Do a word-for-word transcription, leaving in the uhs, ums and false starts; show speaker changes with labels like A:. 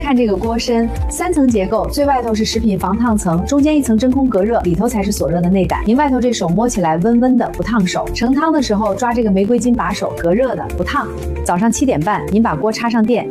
A: 看这个锅身，三层结构，最外头是食品防烫层，中间一层真空隔热，里头才是锁热的内胆。您外头这手摸起来温温的，不烫手。盛汤的时候抓这个玫瑰金把手，隔热的，不烫。早上七点半，您把锅插上电。